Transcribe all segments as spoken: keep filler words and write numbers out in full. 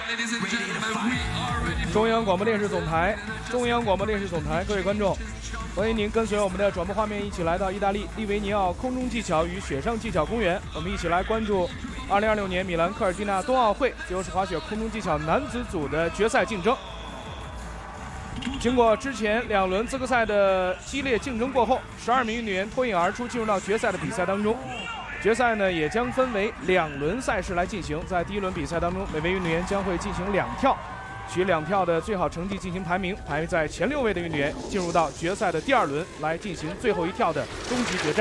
中央广播电视总台，中央广播电视总台，各位观众，欢迎您跟随我们的转播画面一起来到意大利利维尼奥空中技巧与雪上技巧公园，我们一起来关注二零二六年米兰科尔蒂纳冬奥会自由式滑雪空中技巧男子组的决赛竞争。经过之前两轮资格赛的激烈竞争过后，十二名运动员脱颖而出，进入到决赛的比赛当中。决赛呢也将分为两轮赛事来进行，在第一轮比赛当中，每位运动员将会进行两跳，取两跳的最好成绩进行排名，排在前六位的运动员进入到决赛的第二轮来进行最后一跳的终极决战。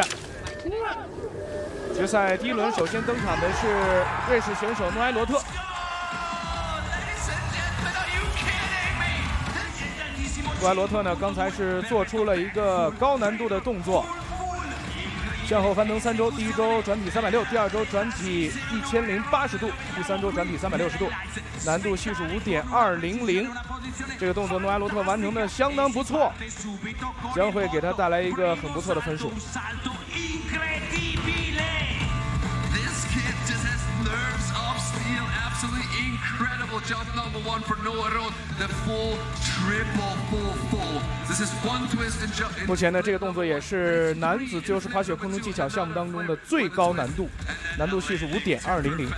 决赛第一轮首先登场的是瑞士选手诺埃罗特。诺埃罗特呢，刚才是做出了一个高难度的动作，向后翻腾三周，第一周转体三百六，第二周转体一千零八十度，第三周转体三百六十度，难度系数五点二零零。这个动作诺埃罗特完成的相当不错，将会给他带来一个很不错的分数。Incredible jump number one for Noah Roth, the full triple full full. This is one twist and jump. 目前呢，这个动作也是男子自由式滑雪空中技巧项目当中的最高难度，难度系数五点二零零。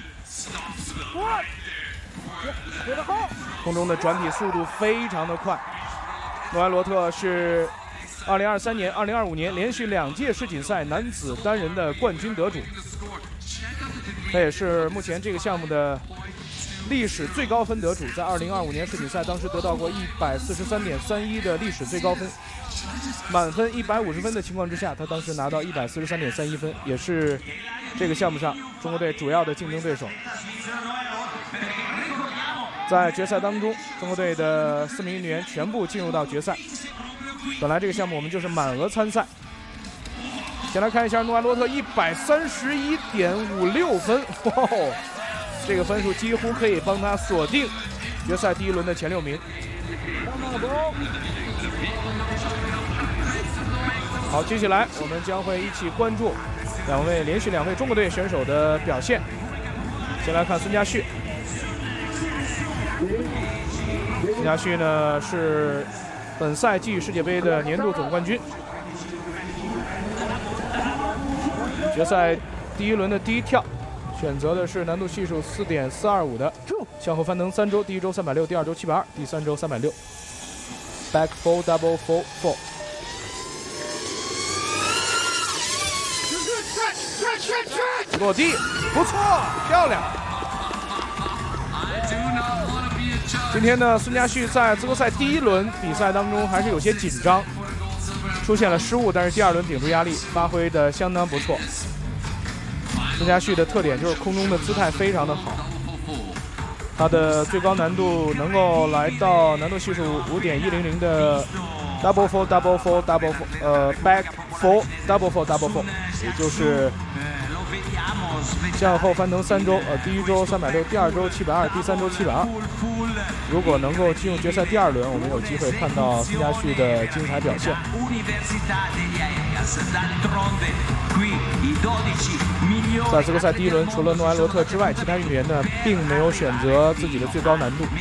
空中的转体速度非常的快。诺埃罗特是二零二三年、二零二五年连续两届世锦赛男子单人的冠军得主。他也是目前这个项目的历史最高分得主，在二零二五年世锦赛当时得到过一百四十三点三一的历史最高分，满分一百五十分的情况之下，他当时拿到一百四十三点三一分，也是这个项目上中国队主要的竞争对手。在决赛当中，中国队的四名运动员全部进入到决赛。本来这个项目我们就是满额参赛。先来看一下诺埃罗特一百三十一点五六分，哇、哦，这个分数几乎可以帮他锁定决赛第一轮的前六名。好，接下来我们将会一起关注两位连续两位中国队选手的表现。先来看孙佳旭，孙佳旭呢是本赛季世界杯的年度总冠军。决赛第一轮的第一跳，选择的是难度系数四点四二五的向后翻腾三周，第一周三百六，第二周七百二，第三周三百六 ，back four double four four。落地不错，漂亮。今天呢，孙佳旭在资格赛第一轮比赛当中还是有些紧张，出现了失误，但是第二轮顶住压力，发挥的相当不错。孙佳旭的特点就是空中的姿态非常的好，他的最高难度能够来到难度系数五点一零零的 double four double four double four 呃 back four double four double four， 也就是向后翻腾三周，呃第一周三百六，第二周七百二，第三周七百二。如果能够进入决赛第二轮，我们有机会看到孙佳旭的精彩表现。在资格赛第一轮，除了诺埃罗特之外，其他运动员呢并没有选择自己的最高难度。